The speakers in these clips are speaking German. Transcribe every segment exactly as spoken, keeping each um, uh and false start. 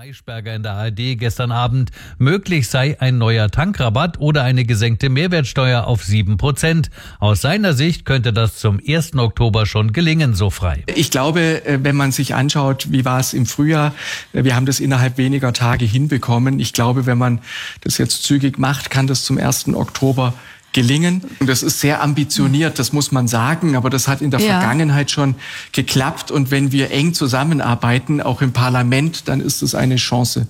Maischberger in der A R D gestern Abend. Möglich sei ein neuer Tankrabatt oder eine gesenkte Mehrwertsteuer auf sieben Prozent. Aus seiner Sicht könnte das zum ersten Oktober schon gelingen, so Frei. Ich glaube, wenn man sich anschaut, wie war es im Frühjahr, wir haben das innerhalb weniger Tage hinbekommen. Ich glaube, wenn man das jetzt zügig macht, kann das zum ersten Oktober gelingen. Und das ist sehr ambitioniert, das muss man sagen, aber das hat in der ja. Vergangenheit schon geklappt. Und wenn wir eng zusammenarbeiten, auch im Parlament, dann ist es eine Chance.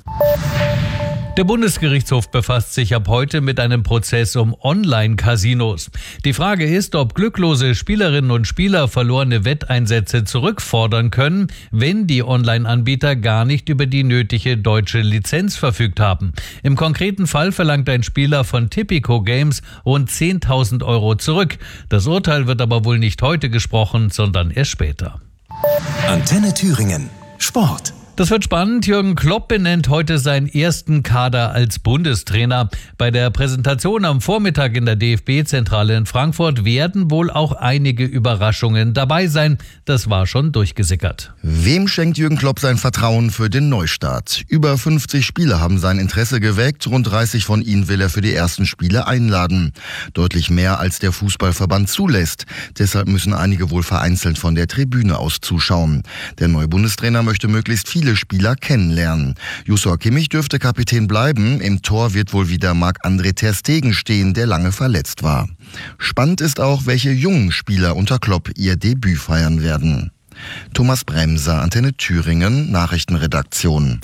Der Bundesgerichtshof befasst sich ab heute mit einem Prozess um Online-Casinos. Die Frage ist, ob glücklose Spielerinnen und Spieler verlorene Wetteinsätze zurückfordern können, wenn die Online-Anbieter gar nicht über die nötige deutsche Lizenz verfügt haben. Im konkreten Fall verlangt ein Spieler von Tipico Games rund zehntausend Euro zurück. Das Urteil wird aber wohl nicht heute gesprochen, sondern erst später. Antenne Thüringen. Sport. Das wird spannend. Jürgen Klopp benennt heute seinen ersten Kader als Bundestrainer. Bei der Präsentation am Vormittag in der D F B-Zentrale in Frankfurt werden wohl auch einige Überraschungen dabei sein. Das war schon durchgesickert. Wem schenkt Jürgen Klopp sein Vertrauen für den Neustart? Über fünfzig Spieler haben sein Interesse geweckt. Rund dreißig von ihnen will er für die ersten Spiele einladen. Deutlich mehr als der Fußballverband zulässt. Deshalb müssen einige wohl vereinzelt von der Tribüne aus zuschauen. Der neue Bundestrainer möchte möglichst viele viele Spieler kennenlernen. Joshua Kimmich dürfte Kapitän bleiben. Im Tor wird wohl wieder Marc-André ter Stegen stehen, der lange verletzt war. Spannend ist auch, welche jungen Spieler unter Klopp ihr Debüt feiern werden. Thomas Bremser, Antenne Thüringen, Nachrichtenredaktion.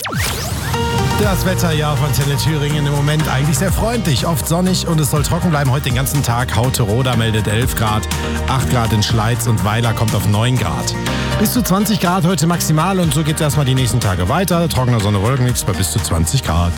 Das Wetter ja auf Antenne Thüringen im Moment eigentlich sehr freundlich, oft sonnig und es soll trocken bleiben heute den ganzen Tag. Hauteroda meldet elf Grad, acht Grad in Schleiz und Weiler kommt auf neun Grad. Bis zu zwanzig Grad heute maximal und so geht es erstmal die nächsten Tage weiter. Trockener Sonne, Wolken, nichts bei bis zu zwanzig Grad.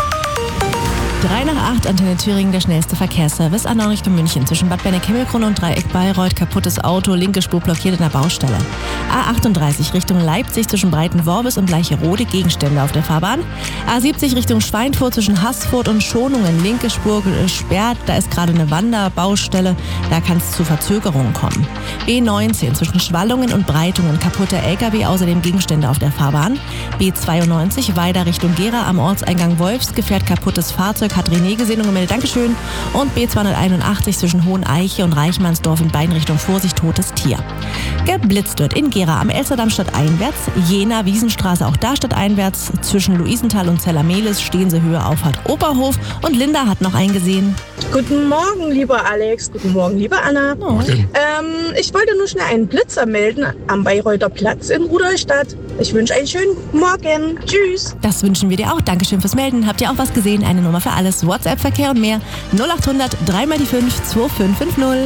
drei nach acht, Antenne Thüringen, der schnellste Verkehrsservice. Anna Richtung München zwischen Bad Berneck-Himmelkrone und Dreieck Bayreuth. Kaputtes Auto, linke Spur blockiert in der Baustelle. A achtunddreißig Richtung Leipzig zwischen Breitenworbis und Bleicherode, Gegenstände auf der Fahrbahn. A siebzig Richtung Schweinfurt zwischen Haßfurt und Schonungen, linke Spur gesperrt. Da ist gerade eine Wanderbaustelle, da kann es zu Verzögerungen kommen. B neunzehn zwischen Schwallungen und Breitungen, kaputter L K W, außerdem Gegenstände auf der Fahrbahn. B zweiundneunzig Weida Richtung Gera am Ortseingang Wolfsgefährt, kaputtes Fahrzeug, hat René gesehen und gemeldet, Dankeschön. Und B zweihunderteinundachtzig zwischen Hoheneiche und Reichmannsdorf in beiden Richtungen, Vorsicht, totes Tier. Geblitzt wird in Gera am Elsterdamm stadteinwärts, Jena, Wiesenstraße auch da stadteinwärts, zwischen Luisenthal und Zellermelis, Stehense-Höhe Auffahrt Oberhof und Linda hat noch einen gesehen. Guten Morgen, lieber Alex, guten Morgen, liebe Anna. Morgen. Ähm, ich wollte nur schnell einen Blitzer melden am Bayreuther Platz in Rudolstadt. Ich wünsche einen schönen Morgen. Tschüss. Das wünschen wir dir auch. Dankeschön fürs Melden. Habt ihr auch was gesehen? Eine Nummer für alles. WhatsApp-Verkehr und mehr. null achthundert drei mal die fünf zwei fünf fünf null.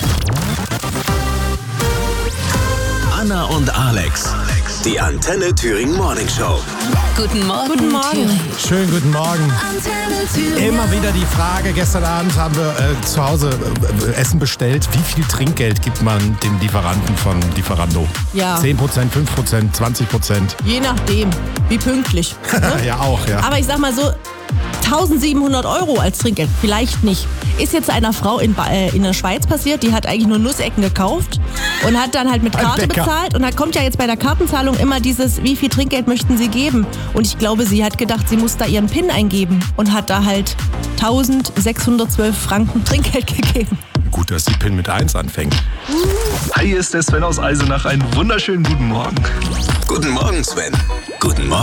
Anna und Alex. Die Antenne Thüringen Morning Show. Guten Morgen. Guten Morgen. Schönen guten Morgen. Immer wieder die Frage, gestern Abend haben wir äh, zu Hause äh, Essen bestellt. Wie viel Trinkgeld gibt man dem Lieferanten von Lieferando? Ja. zehn Prozent, fünf Prozent, zwanzig Prozent? Je nachdem, wie pünktlich. Ne? Ja, auch, ja. Aber ich sag mal so, eintausendsiebenhundert Euro als Trinkgeld, vielleicht nicht. Ist jetzt einer Frau in, äh, in der Schweiz passiert, die hat eigentlich nur Nussecken gekauft und hat dann halt mit Karte bezahlt. Und da kommt ja jetzt bei der Kartenzahlung immer dieses, wie viel Trinkgeld möchten Sie geben? Und ich glaube, sie hat gedacht, sie muss da ihren PIN eingeben und hat da halt eintausendsechshundertzwölf Franken Trinkgeld gegeben. Gut, dass die PIN mit eins anfängt. Hi, hier ist der Sven aus Eisenach. Einen wunderschönen guten Morgen. Guten Morgen, Sven. Guten Morgen.